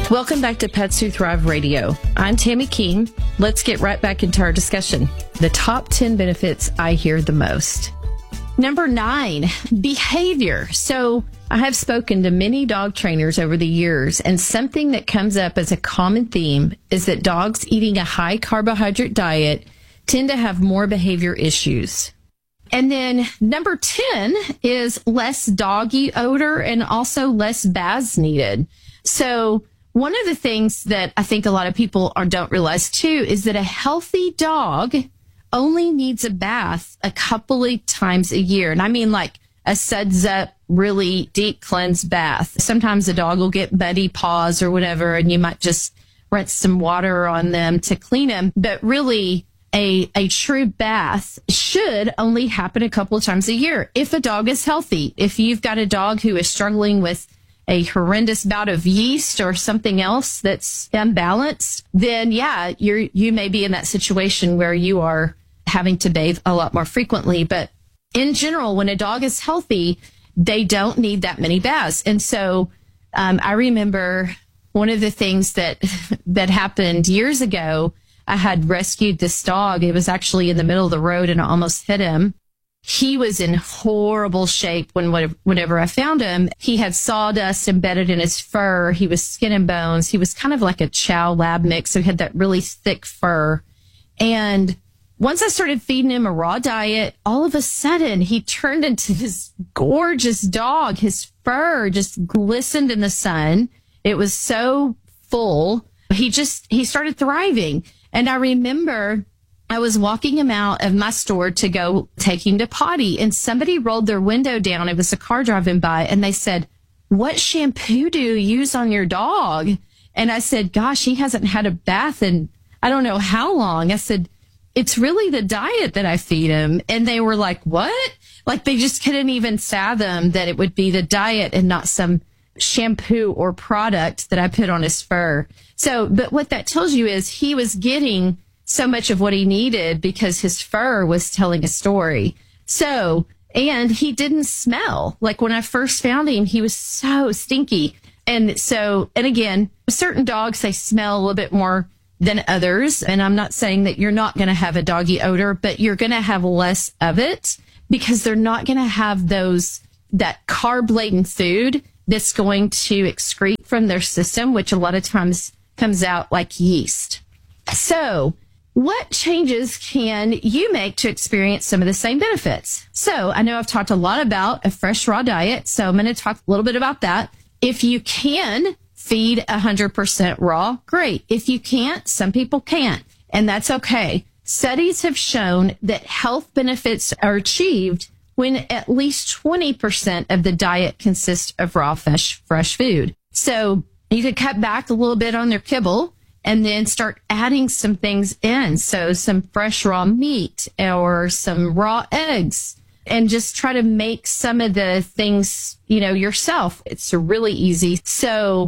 Welcome back to Pets Who Thrive Radio. I'm Tammy King. Let's get right back into our discussion. The top 10 benefits I hear the most. Number 9, behavior. So I have spoken to many dog trainers over the years, and something that comes up as a common theme is that dogs eating a high carbohydrate diet tend to have more behavior issues. And then number 10 is less doggy odor and also less baths needed. So one of the things that I think a lot of people don't realize too is that a healthy dog only needs a bath a couple of times a year. And I mean like a suds up, really deep cleanse bath. Sometimes a dog will get muddy paws or whatever, and you might just rinse some water on them to clean them. But really, a true bath should only happen a couple of times a year if a dog is healthy. If you've got a dog who is struggling with a horrendous bout of yeast or something else that's imbalanced, then yeah, you may be in that situation where you are having to bathe a lot more frequently. But in general, when a dog is healthy, they don't need that many baths. And so I remember one of the things that happened years ago. I had rescued this dog. It was actually in the middle of the road and I almost hit him. He was in horrible shape whenever I found him. He had sawdust embedded in his fur. He was skin and bones. He was kind of like a Chow Lab mix. So he had that really thick fur. And once I started feeding him a raw diet, all of a sudden he turned into this gorgeous dog. His fur just glistened in the sun. It was so full. He started thriving. And I remember I was walking him out of my store to go take him to potty, and somebody rolled their window down. It was a car driving by, and they said, "What shampoo do you use on your dog?" And I said, "Gosh, he hasn't had a bath in I don't know how long." I said, "It's really the diet that I feed him." And they were like, "What?" Like they just couldn't even fathom that it would be the diet and not some shampoo or product that I put on his fur. So, but what that tells you is he was getting so much of what he needed because his fur was telling a story. So, and he didn't smell. Like when I first found him, he was so stinky. And so, and again, certain dogs, they smell a little bit more than others. And I'm not saying that you're not going to have a doggy odor, but you're going to have less of it because they're not going to have that carb-laden food that's going to excrete from their system, which a lot of times comes out like yeast. So what changes can you make to experience some of the same benefits? So I know I've talked a lot about a fresh raw diet, so I'm going to talk a little bit about that. If you can feed 100% raw, great. If you can't, some people can't, and that's okay. Studies have shown that health benefits are achieved when at least 20% of the diet consists of raw fresh food. So you could cut back a little bit on their kibble and then start adding some things in. So some fresh raw meat or some raw eggs, and just try to make some of the things, yourself. It's really easy. So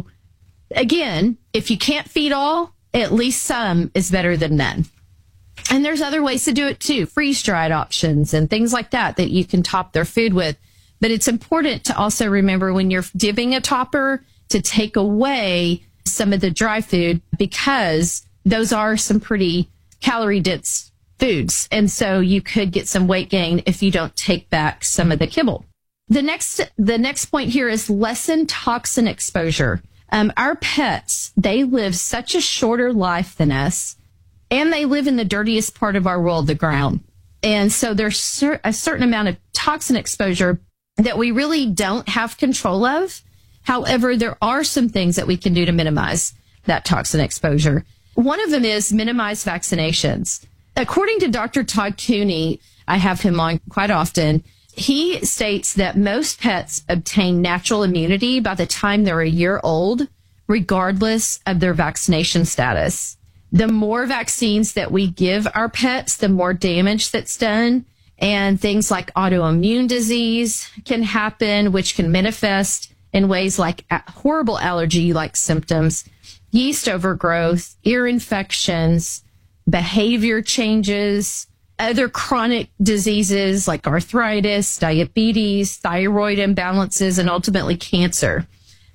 again, if you can't feed all, at least some is better than none. And there's other ways to do it too, freeze-dried options and things like that you can top their food with. But it's important to also remember when you're dipping a topper to take away some of the dry food, because those are some pretty calorie-dense foods. And so you could get some weight gain if you don't take back some of the kibble. The next point here is lessen toxin exposure. Our pets, they live such a shorter life than us, and they live in the dirtiest part of our world, the ground. And so there's a certain amount of toxin exposure that we really don't have control of. However, there are some things that we can do to minimize that toxin exposure. One of them is minimize vaccinations. According to Dr. Todd Cooney, I have him on quite often, he states that most pets obtain natural immunity by the time they're a year old, regardless of their vaccination status. The more vaccines that we give our pets, the more damage that's done. And things like autoimmune disease can happen, which can manifest in ways like horrible allergy-like symptoms, yeast overgrowth, ear infections, behavior changes, other chronic diseases like arthritis, diabetes, thyroid imbalances, and ultimately cancer.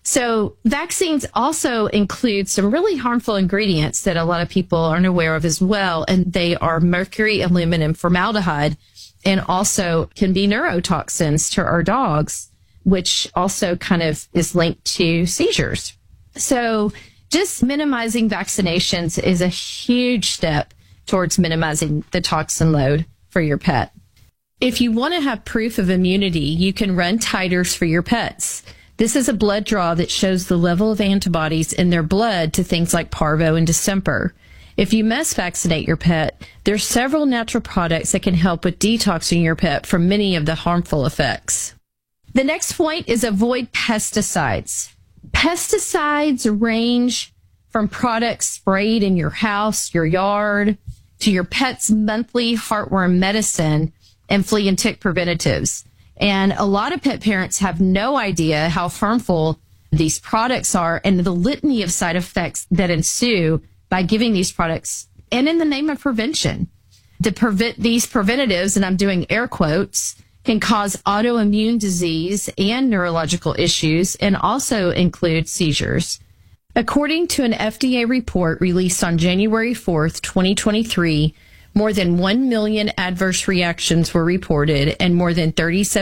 So vaccines also include some really harmful ingredients that a lot of people aren't aware of as well. And they are mercury, aluminum, formaldehyde, and also can be neurotoxins to our dogs, which also kind of is linked to seizures. So just minimizing vaccinations is a huge step towards minimizing the toxin load for your pet. If you want to have proof of immunity, you can run titers for your pets. This is a blood draw that shows the level of antibodies in their blood to things like parvo and distemper. If you must vaccinate your pet, there's several natural products that can help with detoxing your pet from many of the harmful effects. The next point is avoid pesticides. Pesticides range from products sprayed in your house, your yard, to your pet's monthly heartworm medicine and flea and tick preventatives. And a lot of pet parents have no idea how harmful these products are and the litany of side effects that ensue by giving these products and in the name of prevention. These preventatives, and I'm doing air quotes, can cause autoimmune disease and neurological issues and also include seizures. According to an FDA report released on January 4th, 2023, more than 1 million adverse reactions were reported and more than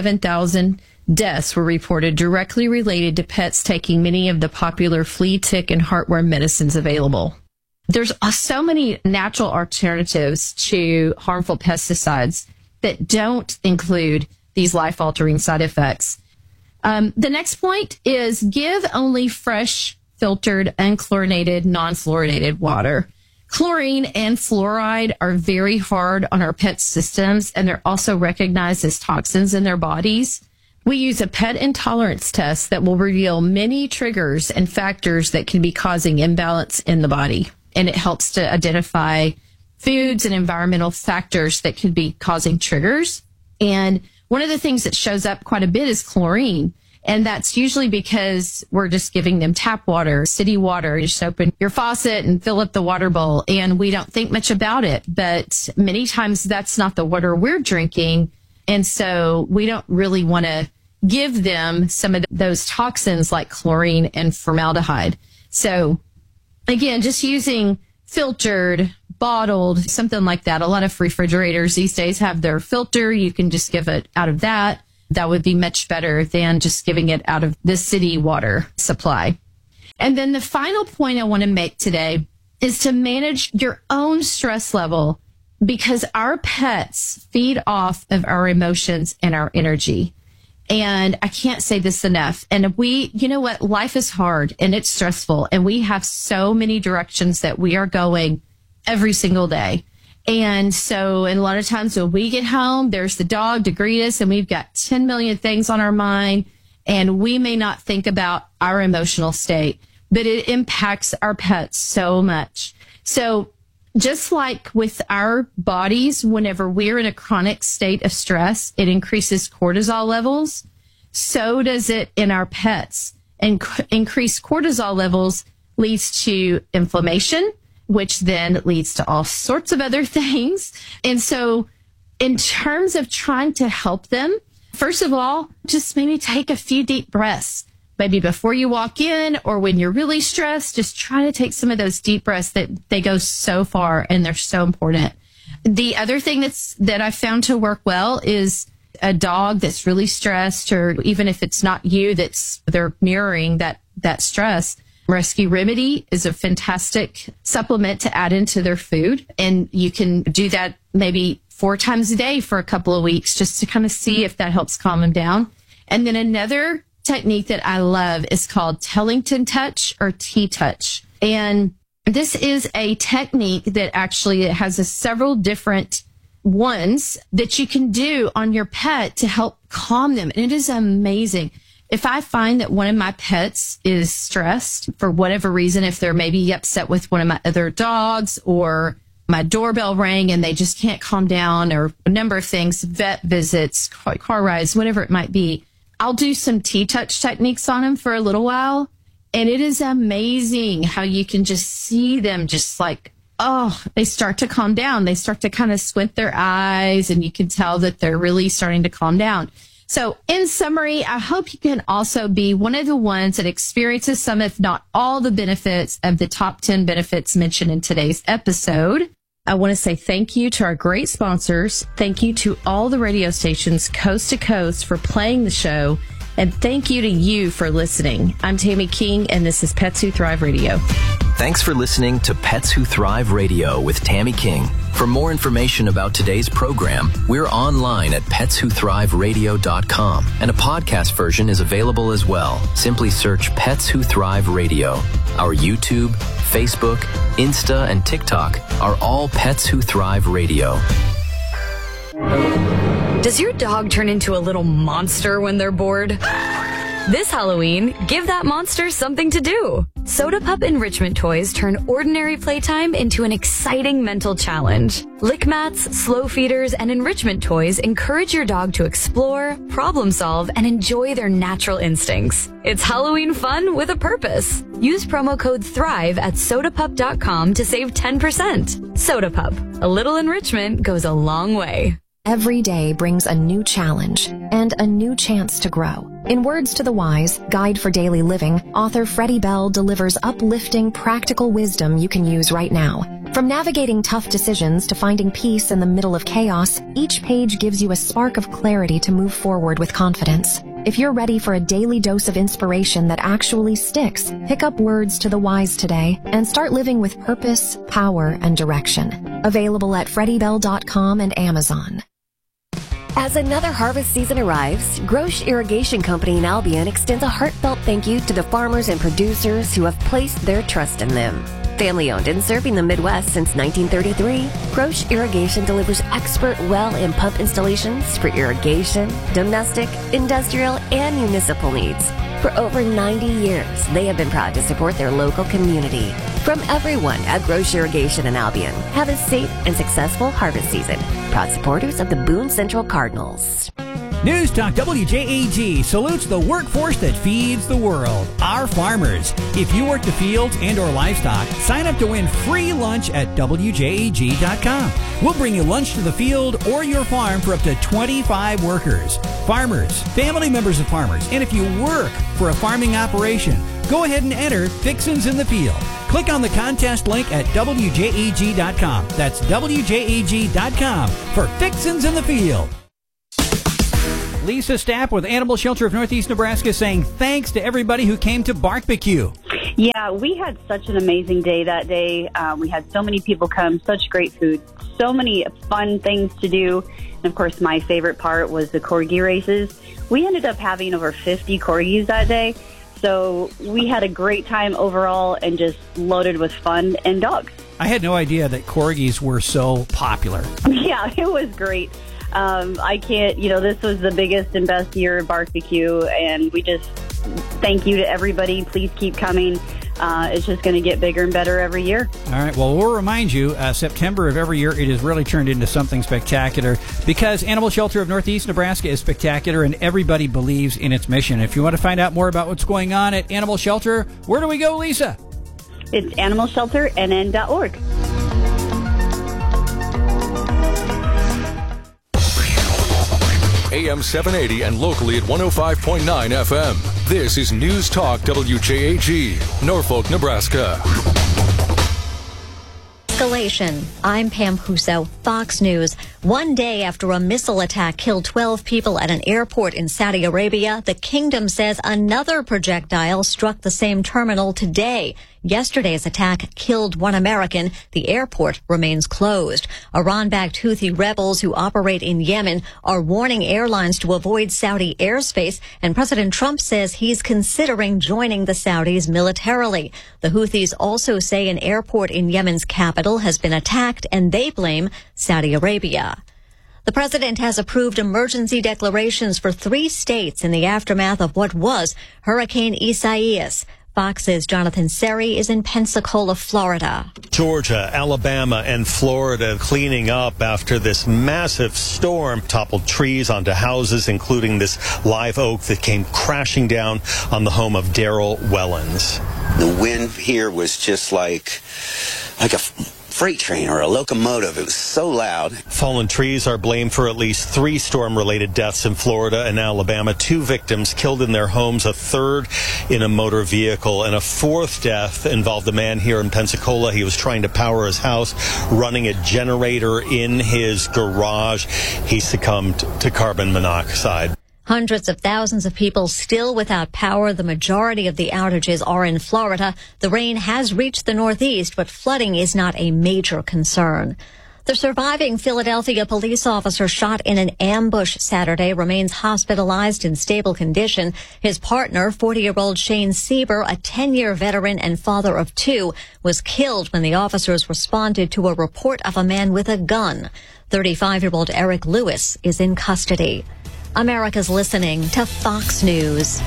37,000 deaths were reported directly related to pets taking many of the popular flea, tick, and heartworm medicines available. There's so many natural alternatives to harmful pesticides that don't include these life-altering side effects. The next point is give only fresh, filtered, unchlorinated, non-fluoridated water. Chlorine and fluoride are very hard on our pets' systems, and they're also recognized as toxins in their bodies. We use a pet intolerance test that will reveal many triggers and factors that can be causing imbalance in the body. And it helps to identify foods and environmental factors that could be causing triggers. And one of the things that shows up quite a bit is chlorine. And that's usually because we're just giving them tap water, city water. You just open your faucet and fill up the water bowl, and we don't think much about it. But many times that's not the water we're drinking. And so we don't really want to give them some of those toxins like chlorine and formaldehyde. So again, just using filtered, bottled, something like that. A lot of refrigerators these days have their filter. You can just give it out of that. That would be much better than just giving it out of the city water supply. And then the final point I want to make today is to manage your own stress level, because our pets feed off of our emotions and our energy. And I can't say this enough. And you know what? Life is hard and it's stressful, and we have so many directions that we are going every single day. And so, and a lot of times when we get home, there's the dog to greet us, and we've got 10 million things on our mind, and we may not think about our emotional state, but it impacts our pets so much. So just like with our bodies, whenever we're in a chronic state of stress, it increases cortisol levels. So does it in our pets. And increased cortisol levels leads to inflammation, which then leads to all sorts of other things. And so in terms of trying to help them, first of all, just maybe take a few deep breaths. Maybe before you walk in or when you're really stressed, just try to take some of those deep breaths that they go so far and they're so important. The other thing that I found to work well is a dog that's really stressed, or even if it's not you, they're mirroring that stress. Rescue Remedy is a fantastic supplement to add into their food. And you can do that maybe 4 times a day for a couple of weeks just to kind of see if that helps calm them down. And then another technique that I love is called Tellington Touch or T-Touch. And this is a technique that actually has several different ones that you can do on your pet to help calm them. And it is amazing. If I find that one of my pets is stressed for whatever reason, if they're maybe upset with one of my other dogs, or my doorbell rang and they just can't calm down, or a number of things, vet visits, car rides, whatever it might be, I'll do some T-Touch techniques on them for a little while. And it is amazing how you can just see them just like, oh, they start to calm down. They start to kind of squint their eyes, and you can tell that they're really starting to calm down. So in summary, I hope you can also be one of the ones that experiences some, if not all, the benefits of the top 10 benefits mentioned in today's episode. I want to say thank you to our great sponsors. Thank you to all the radio stations coast to coast for playing the show. And thank you to you for listening. I'm Tammy King, and this is Pets Who Thrive Radio. Thanks for listening to Pets Who Thrive Radio with Tammy King. For more information about today's program, we're online at petswhothriveradio.com, and a podcast version is available as well. Simply search Pets Who Thrive Radio. Our YouTube, Facebook, Insta, and TikTok are all Pets Who Thrive Radio. Does your dog turn into a little monster when they're bored? This Halloween, give that monster something to do. Soda Pup Enrichment Toys turn ordinary playtime into an exciting mental challenge. Lick mats, slow feeders, and enrichment toys encourage your dog to explore, problem solve, and enjoy their natural instincts. It's Halloween fun with a purpose. Use promo code THRIVE at sodapup.com to save 10%. Soda Pup, a little enrichment goes a long way. Every day brings a new challenge and a new chance to grow. In Words to the Wise, Guide for Daily Living, author Freddie Bell delivers uplifting, practical wisdom you can use right now. From navigating tough decisions to finding peace in the middle of chaos, each page gives you a spark of clarity to move forward with confidence. If you're ready for a daily dose of inspiration that actually sticks, pick up Words to the Wise today and start living with purpose, power, and direction. Available at FreddieBell.com and Amazon. As another harvest season arrives, Grosh Irrigation Company in Albion extends a heartfelt thank you to the farmers and producers who have placed their trust in them. Family-owned and serving the Midwest since 1933, Grosh Irrigation delivers expert well and pump installations for irrigation, domestic, industrial, and municipal needs. For over 90 years, they have been proud to support their local community. From everyone at Grosh Irrigation in Albion, have a safe and successful harvest season. Proud supporters of the Boone Central Cardinals. News Talk WJAG salutes the workforce that feeds the world, our farmers. If you work the fields and or livestock, sign up to win free lunch at WJAG.com. We'll bring you lunch to the field or your farm for up to 25 workers. Farmers, family members of farmers, and if you work for a farming operation, go ahead and enter Fixins in the Field. Click on the contest link at WJAG.com. That's WJAG.com for Fixins in the Field. Lisa Stapp with Animal Shelter of Northeast Nebraska saying thanks to everybody who came to Barbecue. Yeah, we had such an amazing day that day. We had so many people come, such great food, so many fun things to do. And, of course, my favorite part was the corgi races. We ended up having over 50 corgis that day. So we had a great time overall and just loaded with fun and dogs. I had no idea that corgis were so popular. Yeah, it was great. I can't, this was the biggest and best year of barbecue, and we just thank you to everybody. Please keep coming. It's just going to get bigger and better every year. All right. Well, we'll remind you, September of every year, it has really turned into something spectacular because Animal Shelter of Northeast Nebraska is spectacular, and everybody believes in its mission. If you want to find out more about what's going on at Animal Shelter, where do we go, Lisa? It's animalshelternn.org. AM 780 and locally at 105.9 FM. This is News Talk WJAG, Norfolk, Nebraska. Escalation. I'm Pam Huso, Fox News. One day after a missile attack killed 12 people at an airport in Saudi Arabia, the kingdom says another projectile struck the same terminal today. Yesterday's attack killed one American. The airport remains closed. Iran-backed Houthi rebels who operate in Yemen are warning airlines to avoid Saudi airspace, and President Trump says he's considering joining the Saudis militarily. The Houthis also say an airport in Yemen's capital has been attacked, and they blame Saudi Arabia. The president has approved emergency declarations for 3 states in the aftermath of what was Hurricane Isaias. Fox's Jonathan Seri is in Pensacola, Florida. Georgia, Alabama, and Florida cleaning up after this massive storm toppled trees onto houses, including this live oak that came crashing down on the home of Daryl Wellens. The wind here was just like a freight train or a locomotive. It was so loud. Fallen trees are blamed for at least 3 storm-related deaths in Florida and Alabama. 2 victims killed in their homes, a third in a motor vehicle, and a 4th death involved a man here in Pensacola. He was trying to power his house, running a generator in his garage. He succumbed to carbon monoxide. Hundreds of thousands of people still without power. The majority of the outages are in Florida. The rain has reached the Northeast, but flooding is not a major concern. The surviving Philadelphia police officer shot in an ambush Saturday remains hospitalized in stable condition. His partner, 40-year-old Shane Sieber, a 10-year veteran and father of 2, was killed when the officers responded to a report of a man with a gun. 35-year-old Eric Lewis is in custody. America's listening to Fox News.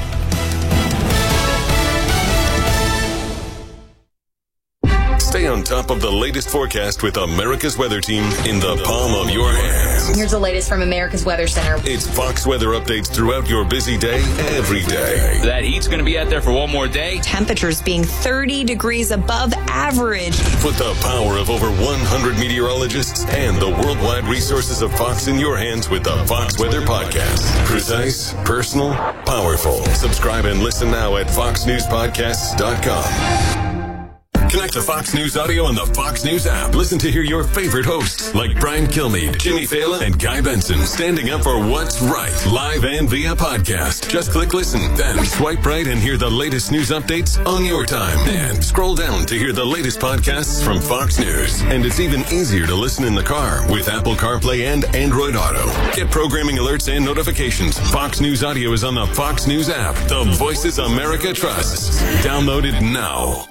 Stay on top of the latest forecast with America's Weather Team in the palm of your hands. Here's the latest from America's Weather Center. It's Fox weather updates throughout your busy day, every day. That heat's going to be out there for one more day. Temperatures being 30 degrees above average. Put the power of over 100 meteorologists and the worldwide resources of Fox in your hands with the Fox Weather Podcast. Precise, personal, powerful. Subscribe and listen now at foxnewspodcasts.com. Connect to Fox News Audio on the Fox News app. Listen to hear your favorite hosts like Brian Kilmeade, Jimmy Fallon, and Guy Benson standing up for what's right, live and via podcast. Just click listen, then swipe right and hear the latest news updates on your time. And scroll down to hear the latest podcasts from Fox News. And it's even easier to listen in the car with Apple CarPlay and Android Auto. Get programming alerts and notifications. Fox News Audio is on the Fox News app. The voices America trusts. Download it now.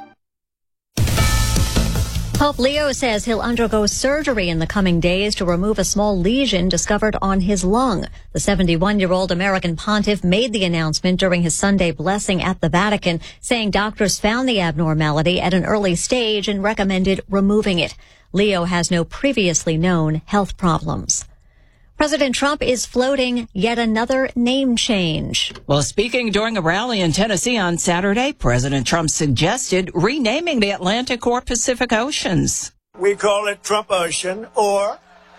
Pope Leo says he'll undergo surgery in the coming days to remove a small lesion discovered on his lung. The 71-year-old American pontiff made the announcement during his Sunday blessing at the Vatican, saying doctors found the abnormality at an early stage and recommended removing it. Leo has no previously known health problems. President Trump is floating yet another name change. Well, speaking during a rally in Tennessee on Saturday, President Trump suggested renaming the Atlantic or Pacific Oceans. We call it Trump Ocean or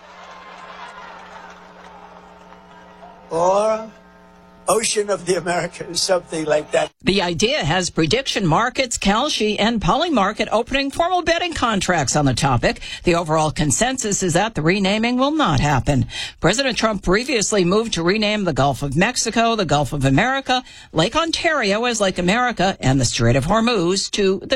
Ocean of the Americas, something like that. The idea has prediction markets, Kalshi, and Polymarket opening formal betting contracts on the topic. The overall consensus is that the renaming will not happen. President Trump previously moved to rename the Gulf of Mexico, the Gulf of America, Lake Ontario as Lake America, and the Strait of Hormuz to the